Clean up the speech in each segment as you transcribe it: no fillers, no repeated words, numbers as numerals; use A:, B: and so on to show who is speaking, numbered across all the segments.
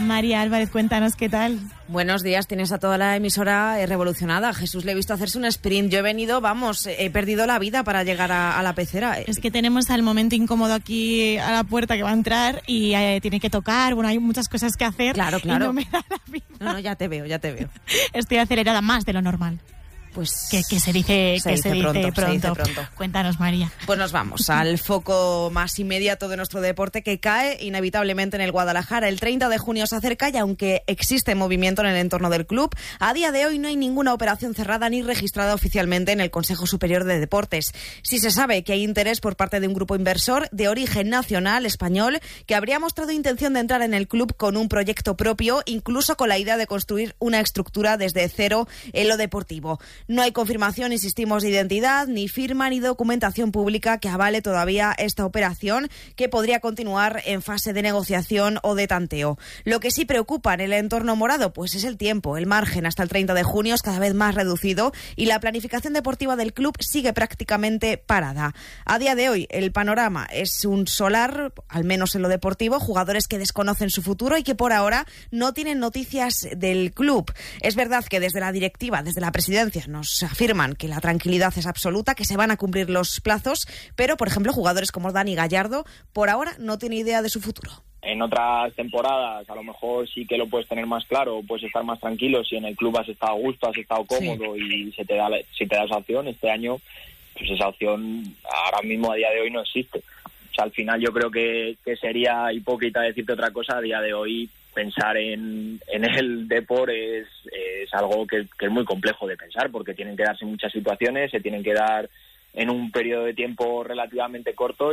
A: María Álvarez, cuéntanos qué tal.
B: Buenos días, tienes a toda la emisora revolucionada. Jesús le he visto hacerse un sprint. Yo he venido, he perdido la vida para llegar a la pecera.
A: Es que tenemos al momento incómodo aquí a la puerta que va a entrar y tiene que tocar. Bueno, hay muchas cosas que hacer.
B: Claro.
A: Y no me da la vida.
B: No, ya te veo.
A: Estoy acelerada más de lo normal.
B: Pues
A: que se dice pronto. Cuéntanos, María.
B: Pues nos vamos al foco más inmediato de nuestro deporte, que cae inevitablemente en el Guadalajara. El 30 de junio se acerca y aunque existe movimiento en el entorno del club, a día de hoy no hay ninguna operación cerrada ni registrada oficialmente en el Consejo Superior de Deportes. Sí se sabe que hay interés por parte de un grupo inversor de origen nacional español que habría mostrado intención de entrar en el club con un proyecto propio, incluso con la idea de construir una estructura desde cero en lo deportivo. No hay confirmación, insistimos, de identidad, ni firma, ni documentación pública que avale todavía esta operación, que podría continuar en fase de negociación o de tanteo. Lo que sí preocupa en el entorno morado, pues es el tiempo. El margen hasta el 30 de junio es cada vez más reducido y la planificación deportiva del club sigue prácticamente parada. A día de hoy, el panorama es un solar, al menos en lo deportivo, jugadores que desconocen su futuro y que por ahora no tienen noticias del club. Es verdad que desde la directiva, desde la presidencia, nos afirman que la tranquilidad es absoluta, que se van a cumplir los plazos, pero, por ejemplo, jugadores como Dani Gallardo, por ahora no tienen idea de su futuro.
C: En otras temporadas a lo mejor sí que lo puedes tener más claro, puedes estar más tranquilo si en el club has estado a gusto, has estado cómodo, sí, y se te da esa opción. Este año, pues esa opción ahora mismo a día de hoy no existe. O sea, al final yo creo que sería hipócrita decirte otra cosa. A día de hoy pensar en el deporte es algo que es muy complejo de pensar, porque tienen que darse muchas situaciones, se tienen que dar en un periodo de tiempo relativamente corto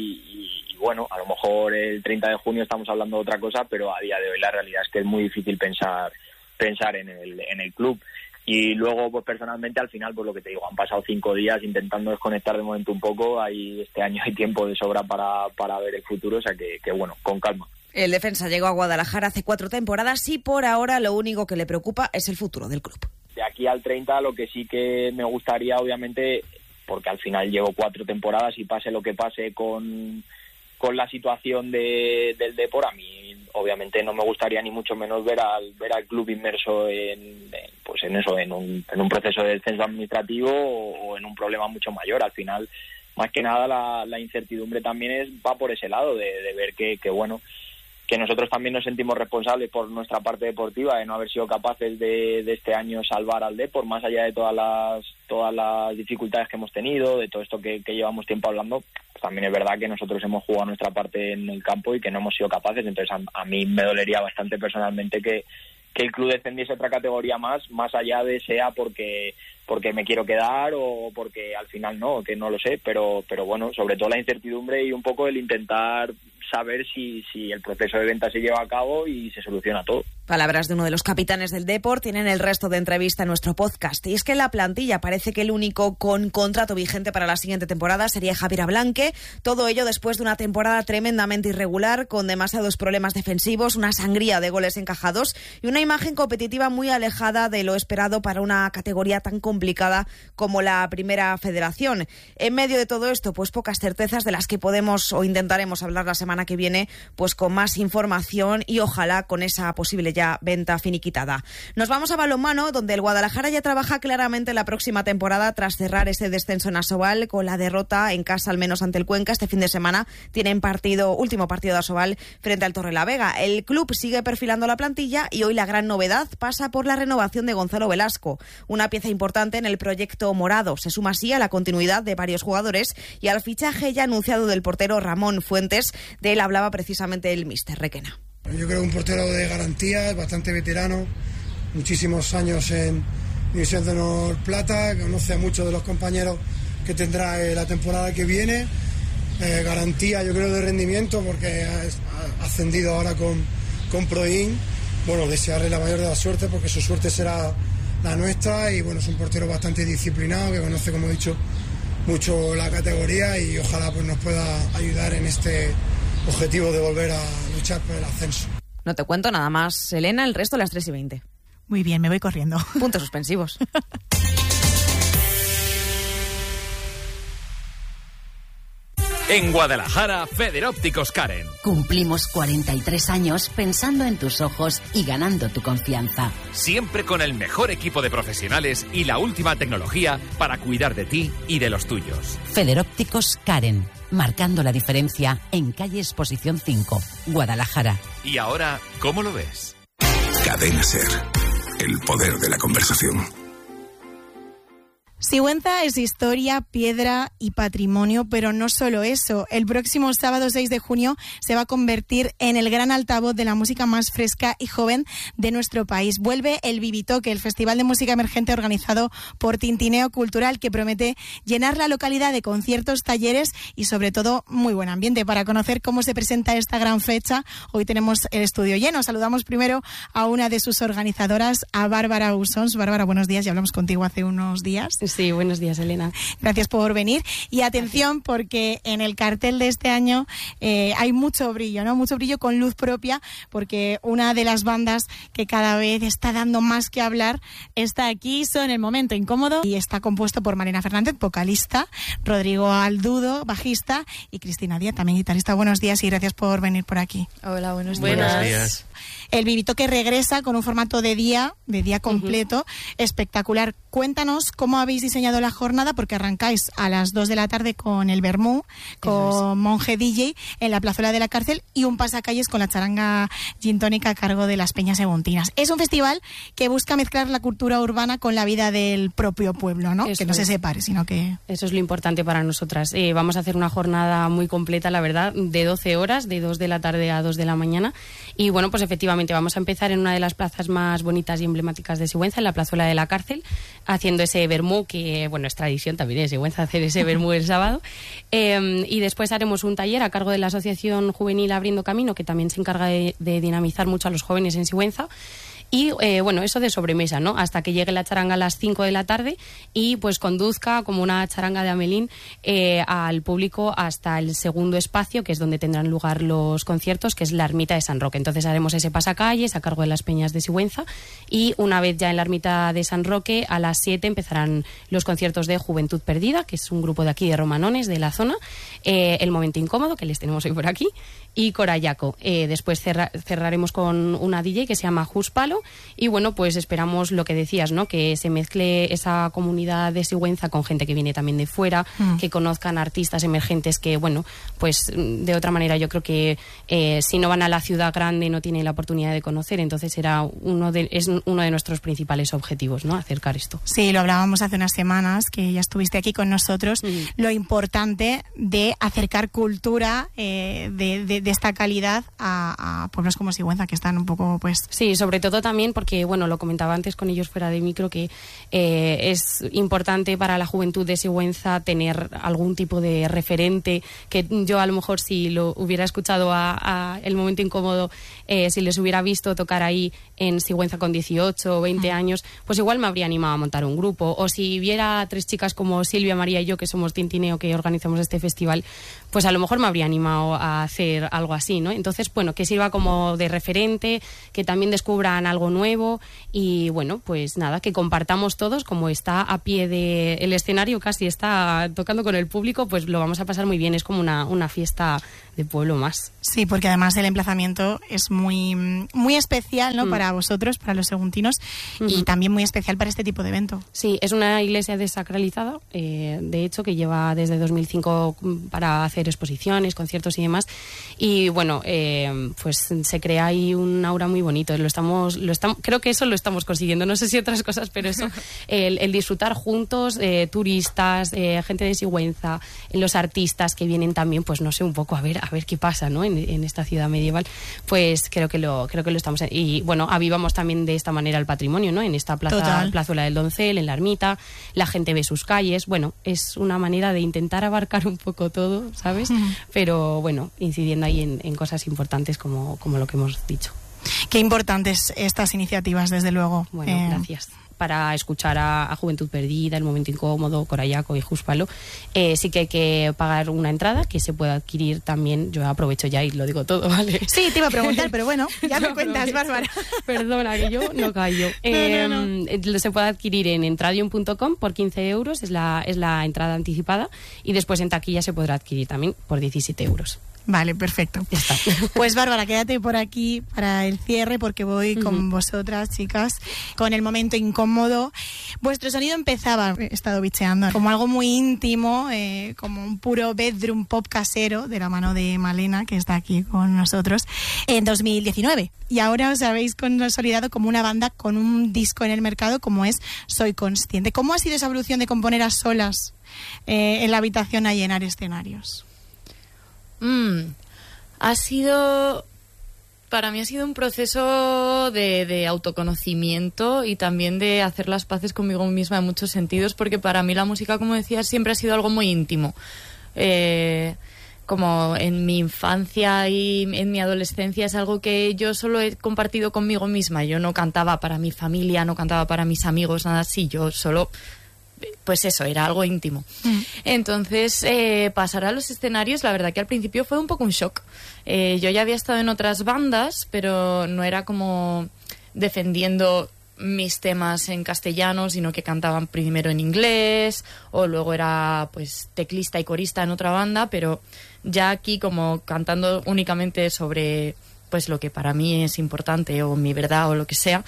C: y bueno, a lo mejor el 30 de junio estamos hablando de otra cosa, pero a día de hoy la realidad es que es muy difícil pensar en el club. Y luego, pues personalmente, al final, pues lo que te digo, han pasado 5 días intentando desconectar de momento un poco. Este año hay tiempo de sobra para ver el futuro, o sea que bueno, con calma.
B: El defensa llegó a Guadalajara hace 4 temporadas y por ahora lo único que le preocupa es el futuro del club.
C: De aquí al 30 lo que sí que me gustaría, obviamente, porque al final llevo 4 temporadas y pase lo que pase con la situación del deporte, a mí obviamente no me gustaría ni mucho menos ver al club inmerso en un proceso de descenso administrativo o en un problema mucho mayor. Al final, más que nada, la incertidumbre también va por ese lado, de ver que bueno, que nosotros también nos sentimos responsables por nuestra parte deportiva de no haber sido capaces de este año salvar al Depor, más allá de todas las dificultades que hemos tenido, de todo esto que llevamos tiempo hablando. Pues también es verdad que nosotros hemos jugado nuestra parte en el campo y que no hemos sido capaces. Entonces a mí me dolería bastante personalmente que el club descendiese otra categoría más allá de sea porque me quiero quedar o porque al final no, que no lo sé, pero bueno, sobre todo la incertidumbre y un poco el intentar saber si el proceso de venta se lleva a cabo y se soluciona todo.
B: Palabras de uno de los capitanes del Depor. Tienen el resto de entrevista en nuestro podcast. Y es que en la plantilla parece que el único con contrato vigente para la siguiente temporada sería Javier Ablanque. Todo ello después de una temporada tremendamente irregular, con demasiados problemas defensivos, una sangría de goles encajados y una imagen competitiva muy alejada de lo esperado para una categoría tan complicada como la Primera Federación. En medio de todo esto, pues pocas certezas de las que podemos o intentaremos hablar la semana que viene, pues con más información y ojalá con esa posible ya venta finiquitada. Nos vamos a balonmano, donde el Guadalajara ya trabaja claramente la próxima temporada tras cerrar ese descenso en Asobal con la derrota en casa, al menos ante el Cuenca. Este fin de semana tienen último partido de Asobal frente al Torrelavega. El club sigue perfilando la plantilla y hoy la gran novedad pasa por la renovación de Gonzalo Velasco, una pieza importante en el proyecto morado. Se suma así a la continuidad de varios jugadores y al fichaje ya anunciado del portero Ramón Fuentes. De él hablaba precisamente el míster Requena.
D: Yo creo un portero de garantías, bastante veterano, muchísimos años en División de Honor Plata, conoce a muchos de los compañeros que tendrá la temporada que viene. Garantía, yo creo, de rendimiento, porque ha ascendido ahora con Proin. Bueno, desearle la mayor de la suerte, porque su suerte será la nuestra. Y bueno, es un portero bastante disciplinado, que conoce, como he dicho, mucho la categoría y ojalá pues nos pueda ayudar en este objetivo de volver a luchar por el ascenso.
B: No te cuento nada más, Elena, el resto a las 3:20.
A: Muy bien, me voy corriendo.
B: Puntos suspensivos.
E: En Guadalajara, Federópticos Karen.
F: Cumplimos 43 años pensando en tus ojos y ganando tu confianza.
E: Siempre con el mejor equipo de profesionales y la última tecnología para cuidar de ti y de los tuyos.
F: Federópticos Karen, marcando la diferencia en calle Exposición 5, Guadalajara.
E: ¿Y ahora cómo lo ves?
G: Cadena SER, el poder de la conversación.
A: Sigüenza es historia, piedra y patrimonio, pero no solo eso. El próximo sábado 6 de junio se va a convertir en el gran altavoz de la música más fresca y joven de nuestro país. Vuelve el Vivitoque, el festival de música emergente organizado por Tintineo Cultural, que promete llenar la localidad de conciertos, talleres y sobre todo muy buen ambiente. Para conocer cómo se presenta esta gran fecha, hoy tenemos el estudio lleno. Saludamos primero a una de sus organizadoras, a Bárbara Usons. Bárbara, buenos días, ya hablamos contigo hace unos días.
H: Sí, buenos días, Elena.
A: Gracias por venir. Y atención, porque en el cartel de este año hay mucho brillo, ¿no? Mucho brillo con luz propia, porque una de las bandas que cada vez está dando más que hablar está aquí, son El Momento Incómodo, y está compuesto por Marina Fernández, vocalista, Rodrigo Aldudo, bajista, y Cristina Díaz, también guitarrista. Buenos días y gracias por venir por aquí.
I: Hola, buenos
E: días.
A: El Vivitoque regresa con un formato de día completo, espectacular. Cuéntanos cómo habéis diseñado la jornada, porque arrancáis a las 2 de la tarde con el Vermú, con Monje DJ en la plazuela de la Cárcel, y un pasacalles con la charanga gin tónica a cargo de las Peñas Eguntinas. Es un festival que busca mezclar la cultura urbana con la vida del propio pueblo, ¿no? Que no se separe, sino que...
H: Eso es lo importante para nosotras. Vamos a hacer una jornada muy completa, la verdad, de 12 horas, de 2 de la tarde a 2 de la mañana. Y bueno, pues efectivamente vamos a empezar en una de las plazas más bonitas y emblemáticas de Sigüenza, en la plazuela de la Cárcel, haciendo ese vermú, que bueno, es tradición también de Sigüenza hacer ese vermú el sábado. Y después haremos un taller a cargo de la Asociación Juvenil Abriendo Camino, que también se encarga de dinamizar mucho a los jóvenes en Sigüenza. Y bueno, eso de sobremesa, ¿no? Hasta que llegue la charanga a las 5 de la tarde y pues conduzca como una charanga de Amelín al público hasta el segundo espacio, que es donde tendrán lugar los conciertos, que es la Ermita de San Roque. Entonces haremos ese pasacalles a cargo de las Peñas de Sigüenza, y una vez ya en la Ermita de San Roque, a las 7 empezarán los conciertos de Juventud Perdida, que es un grupo de aquí de Romanones, de la zona, El Momento Incómodo, que les tenemos hoy por aquí, y Corayaco. Después cerraremos con una DJ que se llama Jus Palo. Y bueno, pues esperamos lo que decías, ¿no? Que se mezcle esa comunidad de Sigüenza con gente que viene también de fuera, que conozcan artistas emergentes que, bueno, pues de otra manera yo creo que si no van a la ciudad grande no tienen la oportunidad de conocer. Entonces es uno de nuestros principales objetivos, ¿no? Acercar esto.
A: Sí, lo hablábamos hace unas semanas, que ya estuviste aquí con nosotros, lo importante de acercar cultura de esta calidad a pueblos como Sigüenza, que están un poco, pues...
H: Sí, sobre todo también porque, bueno, lo comentaba antes con ellos fuera de micro, que es importante para la juventud de Sigüenza tener algún tipo de referente, que yo a lo mejor si lo hubiera escuchado a El Momento Incómodo, si les hubiera visto tocar ahí en Sigüenza con 18 o 20 años, pues igual me habría animado a montar un grupo. O si viera a 3 chicas como Silvia, María y yo, que somos Tintineo, que organizamos este festival, pues a lo mejor me habría animado a hacer algo así, ¿no? Entonces, bueno, que sirva como de referente, que también descubran algo nuevo y, bueno, pues nada, que compartamos todos, como está a pie del escenario, casi está tocando con el público, pues lo vamos a pasar muy bien. Es como una fiesta de pueblo más.
A: Sí, porque además el emplazamiento es muy, muy especial, ¿no? Para vosotros, para los seguntinos, y también muy especial para este tipo de evento.
H: Sí, es una iglesia desacralizada, de hecho, que lleva desde 2005 para hacer exposiciones, conciertos y demás. Y bueno, pues se crea ahí un aura muy bonito. Creo que eso lo estamos consiguiendo. No sé si otras cosas, pero eso, el disfrutar juntos, turistas, gente de Sigüenza, los artistas que vienen también, pues no sé, un poco a ver qué pasa, ¿no? En esta ciudad medieval, pues creo que lo estamos. Y bueno, avivamos también de esta manera el patrimonio, ¿no? En esta plazuela del Doncel, en la Ermita, la gente ve sus calles. Bueno, es una manera de intentar abarcar un poco todo, ¿sabes? Pero bueno, incidiendo ahí en cosas importantes como lo que hemos dicho.
A: Qué importantes estas iniciativas, desde luego.
H: Bueno, gracias. Para escuchar a Juventud Perdida, El Momento Incómodo, Corayaco y Juspalo, sí que hay que pagar una entrada que se puede adquirir también. Yo aprovecho ya y lo digo todo, ¿vale?
A: Sí, te iba a preguntar, pero bueno, ya me cuentas, Bárbara.
H: Perdona, que yo no callo. No. Se puede adquirir en entradium.com por 15 euros, es la entrada anticipada, y después en taquilla se podrá adquirir también por 17 euros.
A: Vale, perfecto.
H: Ya está.
A: Pues Bárbara, quédate por aquí para el cierre, porque voy con vosotras, chicas, con El Momento Incómodo. Vuestro sonido empezaba, he estado bicheando, como algo muy íntimo, como un puro bedroom pop casero, de la mano de Malena, que está aquí con nosotros, en 2019. Y ahora os habéis consolidado como una banda con un disco en el mercado como es Soy Consciente. ¿Cómo ha sido esa evolución de componer a solas en la habitación a llenar escenarios?
I: Para mí ha sido un proceso de autoconocimiento y también de hacer las paces conmigo misma en muchos sentidos, porque para mí la música, como decía, siempre ha sido algo muy íntimo. Como en mi infancia y en mi adolescencia es algo que yo solo he compartido conmigo misma. Yo no cantaba para mi familia, no cantaba para mis amigos, nada así. Yo solo... Pues eso, era algo íntimo. Entonces, pasar a los escenarios, la verdad que al principio fue un poco un shock. Yo ya había estado en otras bandas, pero no era como defendiendo mis temas en castellano, sino que cantaban primero en inglés, o luego era pues teclista y corista en otra banda, pero ya aquí como cantando únicamente sobre pues lo que para mí es importante, o mi verdad, o lo que sea.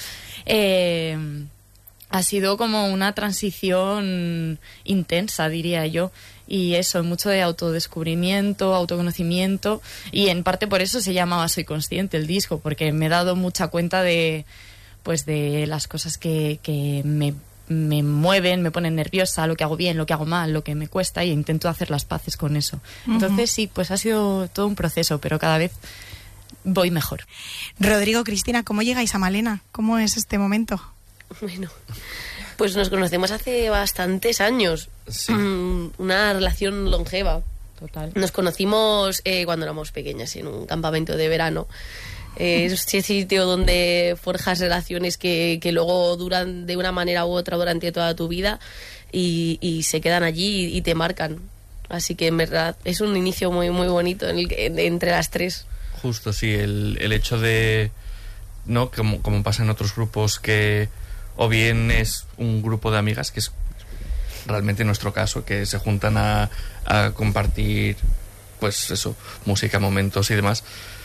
I: Ha sido como una transición intensa, diría yo. Y eso, mucho de autodescubrimiento, autoconocimiento. Y en parte por eso se llamaba Soy Consciente el disco, porque me he dado mucha cuenta de las cosas que me mueven, me ponen nerviosa, lo que hago bien, lo que hago mal, lo que me cuesta, y intento hacer las paces con eso. Entonces sí, pues ha sido todo un proceso, pero cada vez voy mejor.
A: Rodrigo, Cristina, ¿cómo llegáis a Malena? ¿Cómo es este momento?
J: Bueno, pues nos conocemos hace bastantes años.
K: Sí.
J: Una relación longeva.
I: Total.
J: Nos conocimos cuando éramos pequeñas, en un campamento de verano. Es ese sitio donde forjas relaciones que luego duran de una manera u otra durante toda tu vida y se quedan allí y te marcan. Así que en verdad es un inicio muy, muy bonito entre las tres.
K: Justo, sí, el hecho de, ¿no? Como pasa en otros grupos, que o bien es un grupo de amigas, que es realmente nuestro caso, que se juntan a compartir, pues eso, música, momentos y demás.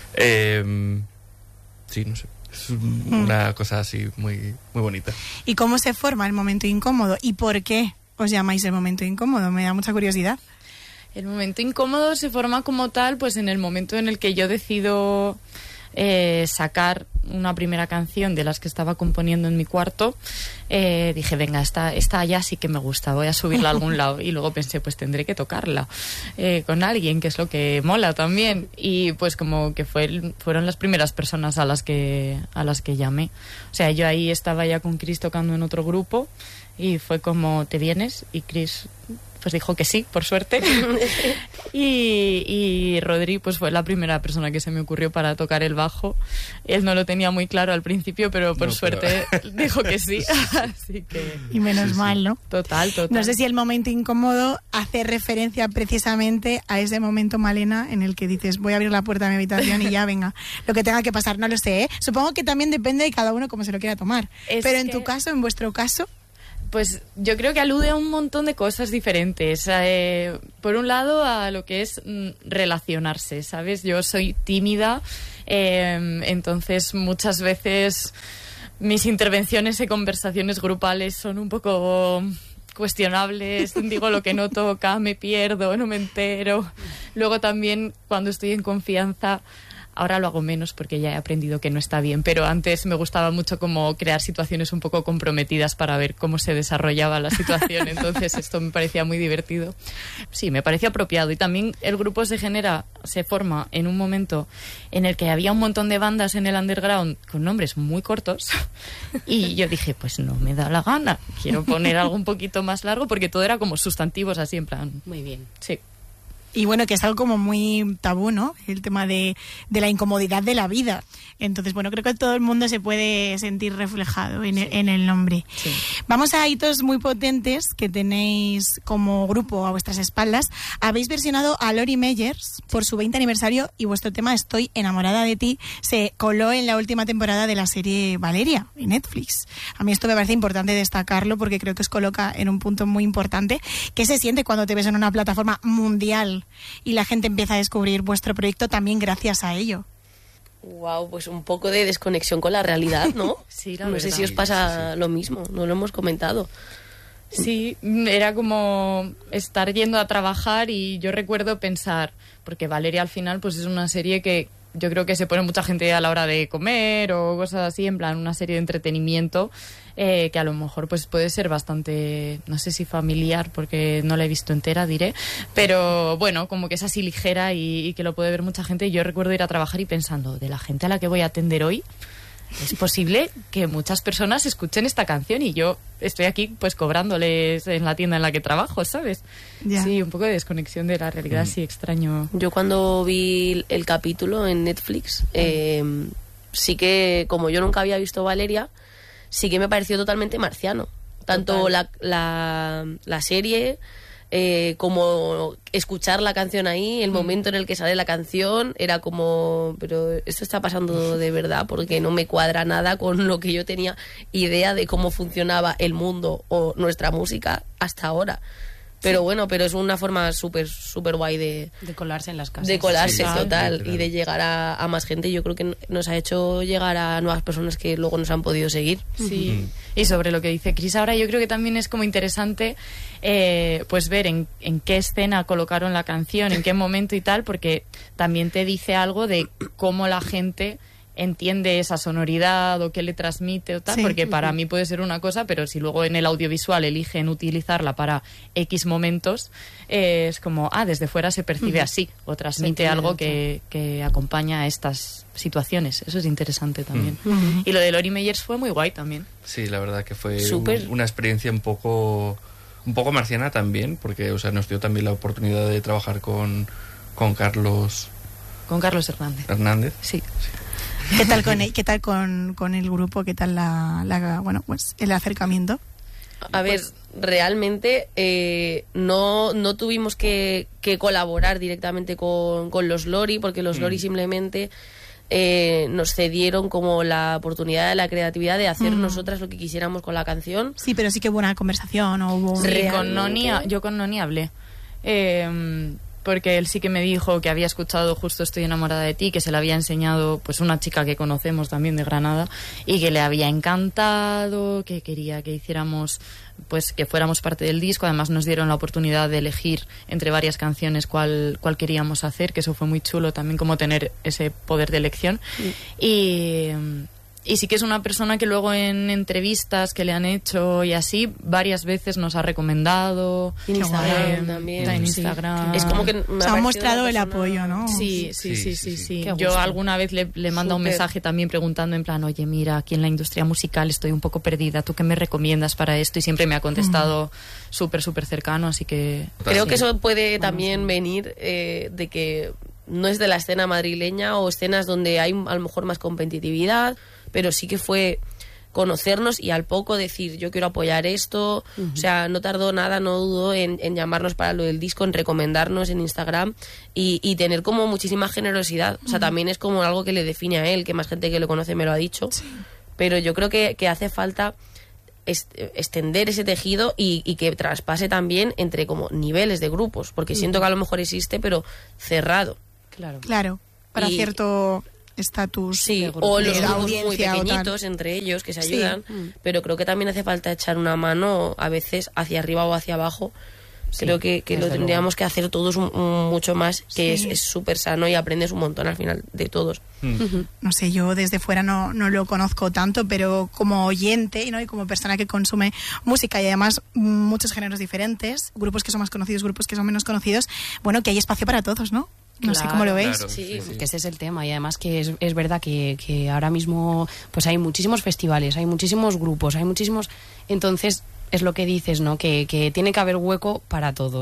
K: Sí, no sé, es una cosa así muy, muy bonita.
A: ¿Y cómo se forma El Momento Incómodo? ¿Y por qué os llamáis El Momento Incómodo? Me da mucha curiosidad.
I: El momento incómodo se forma como tal, pues en el momento en el que yo decido sacar una primera canción de las que estaba componiendo en mi cuarto. Dije, venga, esta ya sí que me gusta, voy a subirla a algún lado. Y luego pensé, pues tendré que tocarla con alguien, que es lo que mola también. Y pues como que fueron las primeras personas a las que llamé. O sea, yo ahí estaba ya con Chris tocando en otro grupo y fue como, ¿te vienes? Y Chris pues dijo que sí, por suerte. y Rodri pues fue la primera persona que se me ocurrió para tocar el bajo. Él no lo tenía muy claro al principio, pero por suerte dijo que sí. Así que...
A: Y menos mal, ¿no?
I: Total.
A: No sé si El Momento Incómodo hace referencia precisamente a ese momento, Malena, en el que dices, voy a abrir la puerta de mi habitación y ya, venga, lo que tenga que pasar, no lo sé, ¿eh? Supongo que también depende de cada uno cómo se lo quiera tomar. Pero en tu caso, en vuestro caso...
I: Pues yo creo que alude a un montón de cosas diferentes. Por un lado, a lo que es relacionarse, ¿sabes? Yo soy tímida, entonces muchas veces mis intervenciones en conversaciones grupales son un poco cuestionables. Digo lo que no toca, me pierdo, no me entero. Luego también, cuando estoy en confianza... Ahora lo hago menos porque ya he aprendido que no está bien, pero antes me gustaba mucho como crear situaciones un poco comprometidas para ver cómo se desarrollaba la situación, entonces esto me parecía muy divertido. Sí, me parecía apropiado, y también el grupo se forma en un momento en el que había un montón de bandas en el underground con nombres muy cortos y yo dije, pues no me da la gana, quiero poner algo un poquito más largo porque todo era como sustantivos así en plan.
J: Muy bien.
I: Sí.
A: Y bueno, que es algo como muy tabú, ¿no? El tema de la incomodidad de la vida. Entonces, bueno, creo que todo el mundo se puede sentir reflejado en el nombre.
I: Sí.
A: Vamos a hitos muy potentes que tenéis como grupo a vuestras espaldas. Habéis versionado a Lori Meyers por su 20 aniversario y vuestro tema Estoy enamorada de ti se coló en la última temporada de la serie Valeria en Netflix. A mí esto me parece importante destacarlo porque creo que os coloca en un punto muy importante. ¿Qué se siente cuando te ves en una plataforma mundial y la gente empieza a descubrir vuestro proyecto también gracias a ello?
J: Wow, pues un poco de desconexión con la realidad, ¿no?
I: Sí, la
J: no
I: verdad.
J: sé si os pasa lo mismo, no lo hemos comentado.
I: Sí, era como estar yendo a trabajar y yo recuerdo pensar, porque Valeria al final pues es una serie que yo creo que se pone mucha gente a la hora de comer o cosas así, en plan una serie de entretenimiento que a lo mejor pues puede ser bastante, no sé si familiar porque no la he visto entera, diré, pero bueno, como que es así ligera y que lo puede ver mucha gente. Y yo recuerdo ir a trabajar y pensando, de la gente a la que voy a atender hoy, es posible que muchas personas escuchen esta canción y yo estoy aquí pues cobrándoles en la tienda en la que trabajo, ¿sabes?
A: Ya.
I: Sí, un poco de desconexión de la realidad, sí, extraño.
J: Yo cuando vi el capítulo en Netflix, sí que, como yo nunca había visto Valeria, sí que me pareció totalmente marciano. Tanto la serie como escuchar la canción ahí, el momento en el que sale la canción, era como, pero esto está pasando de verdad, porque no me cuadra nada con lo que yo tenía idea de cómo funcionaba el mundo o nuestra música hasta ahora. Pero bueno, pero es una forma súper guay de
H: colarse en las casas.
J: De colarse,
H: Sí,
J: total,
K: literal.
J: y de llegar a más gente. Yo creo que nos ha hecho llegar a nuevas personas que luego nos han podido seguir.
I: Sí, y sobre lo que dice Chris ahora, yo creo que también es como interesante pues ver en qué escena colocaron la canción, en qué momento y tal, porque también te dice algo de cómo la gente entiende esa sonoridad o qué le transmite o tal,
A: Sí.
I: porque para mí puede ser una cosa, pero si luego en el audiovisual eligen utilizarla para X momentos, es como, desde fuera se percibe así, o transmite algo que acompaña a estas situaciones. Eso es interesante también. Y lo de Lori Meyers fue muy guay también.
K: Sí, la verdad que fue
J: Súper.
K: una experiencia un poco marciana también, porque, o sea, nos dio también la oportunidad de trabajar con Carlos
I: Con Carlos Hernández.
K: Hernández.
I: Sí.
A: ¿Qué tal con el grupo? ¿Qué tal bueno, pues el acercamiento?
J: A ver, realmente no tuvimos que colaborar directamente con los Lori, porque los Lori simplemente nos cedieron como la oportunidad de la creatividad de hacer nosotras lo que quisiéramos con la canción.
A: Sí, pero sí que hubo una conversación o hubo...
J: Sí.
I: Yo con Noni hablé. Porque él sí que me dijo que había escuchado justo Estoy enamorada de ti, que se le había enseñado pues una chica que conocemos también de Granada y que le había encantado, que quería que hiciéramos, pues que fuéramos parte del disco. Además nos dieron la oportunidad de elegir entre varias canciones cuál queríamos hacer, que eso fue muy chulo también, como tener ese poder de elección. Y sí que es una persona que luego en entrevistas que le han hecho y así, varias veces nos ha recomendado.
J: En Instagram también.
I: En
J: Sí.
I: Instagram.
J: Es como que me ha
A: Se han
J: parecido
A: mostrado
J: una
A: el
J: persona-
A: apoyo, ¿no?
I: Sí.
H: Qué
I: Yo
H: gusto.
I: alguna vez le mando un
J: Súper.
I: mensaje también preguntando en plan, oye, mira, aquí en la industria musical estoy un poco perdida, ¿tú qué me recomiendas para esto? Y siempre me ha contestado súper cercano, así que...
J: Creo que eso puede también venir de que no es de la escena madrileña o escenas donde hay a lo mejor más competitividad, pero sí que fue conocernos y al poco decir yo quiero apoyar esto. O sea, no tardó nada, no dudó en llamarnos para lo del disco, en recomendarnos en Instagram y tener como muchísima generosidad. O sea, también es como algo que le define a él, que más gente que lo conoce me lo ha dicho. Pero yo creo que hace falta extender ese tejido y que traspase también entre como niveles de grupos, porque siento que a lo mejor existe pero cerrado.
A: Claro, para
J: Y-
A: cierto estatus
J: Sí,
A: de
J: o
A: de
J: los grupos muy
A: audiencia o tal.
J: pequeñitos entre ellos que se
A: Sí.
J: ayudan, pero creo que también hace falta echar una mano a veces hacia arriba o hacia abajo. Creo que lo
H: desde
J: tendríamos que hacer todos mucho más, que
A: Sí.
J: es súper sano y aprendes un montón al final de todos.
A: No sé, yo desde fuera no lo conozco tanto, pero como oyente, ¿no? Y como persona que consume música y además muchos géneros diferentes, grupos que son más conocidos, grupos que son menos conocidos, bueno, que hay espacio para todos, ¿no? No sé cómo lo veis.
K: Claro,
J: Sí.
H: Que ese es el tema y además que es verdad que ahora mismo pues hay muchísimos festivales, hay muchísimos grupos, hay muchísimos... Entonces es lo que dices, ¿no? Que tiene que haber hueco para todo.